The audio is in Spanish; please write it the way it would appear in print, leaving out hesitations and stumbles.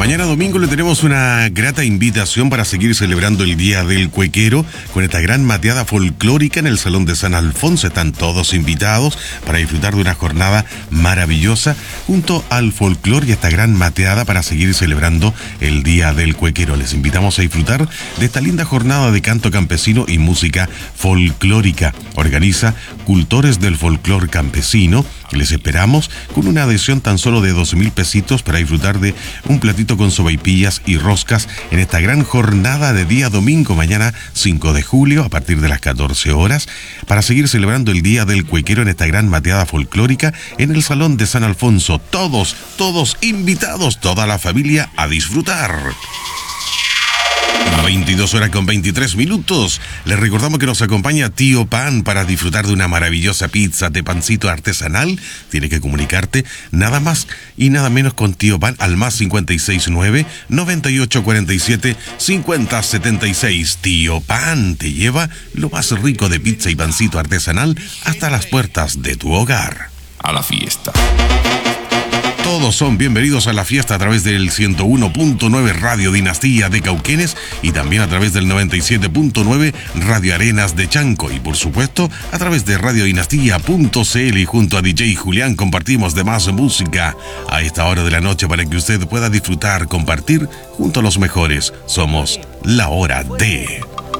Mañana domingo le tenemos una grata invitación para seguir celebrando el Día del Cuequero con esta gran mateada folclórica en el Salón de San Alfonso. Están todos invitados para disfrutar de una jornada maravillosa junto al folclore y esta gran mateada para seguir celebrando el Día del Cuequero. Les invitamos a disfrutar de esta linda jornada de canto campesino y música folclórica. Organiza Cultores del Folclor Campesino. Les esperamos con una adhesión tan solo de 12,000 pesitos para disfrutar de un platito con sopaipillas y roscas en esta gran jornada de día domingo, mañana 5 de julio a partir de las 14 horas, para seguir celebrando el Día del Cuequero en esta gran mateada folclórica en el Salón de San Alfonso. Todos invitados, toda la familia a disfrutar. 22:23. Les recordamos que nos acompaña Tío Pan para disfrutar de una maravillosa pizza de pancito artesanal. Tiene que comunicarte nada más y nada menos con Tío Pan al más 569-9847-5076. Tío Pan te lleva lo más rico de pizza y pancito artesanal hasta las puertas de tu hogar. A la fiesta. Todos son bienvenidos a la fiesta a través del 101.9 Radio Dinastía de Cauquenes y también a través del 97.9 Radio Arenas de Chanco y por supuesto a través de radiodinastía.cl y junto a DJ Julián compartimos de más música a esta hora de la noche para que usted pueda disfrutar, compartir junto a los mejores. Somos La Hora de...